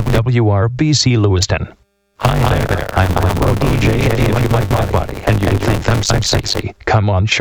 WRBC Lewiston. Hi there, I'm Limbo DJ. If you like my body and you think I'm so sexy, come on, show